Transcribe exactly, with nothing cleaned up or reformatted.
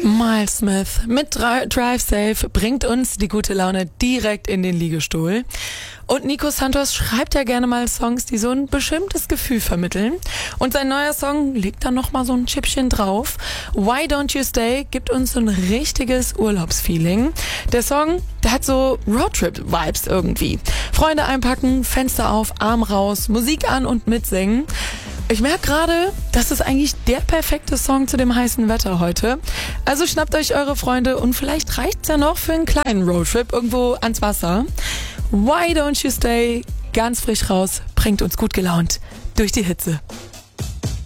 Miles Smith mit Drive Safe bringt uns die gute Laune direkt in den Liegestuhl. Und Nico Santos schreibt ja gerne mal Songs, die so ein bestimmtes Gefühl vermitteln. Und sein neuer Song legt da nochmal so ein Chipchen drauf. Why Don't You Stay gibt uns so ein richtiges Urlaubsfeeling. Der Song, der hat so Roadtrip-Vibes irgendwie. Freunde einpacken, Fenster auf, Arm raus, Musik an und mitsingen. Ich merke gerade, das ist eigentlich der perfekte Song zu dem heißen Wetter heute. Also schnappt euch eure Freunde und vielleicht reicht's ja noch für einen kleinen Roadtrip irgendwo ans Wasser. Why Don't You Stay, ganz frisch raus, bringt uns gut gelaunt durch die Hitze.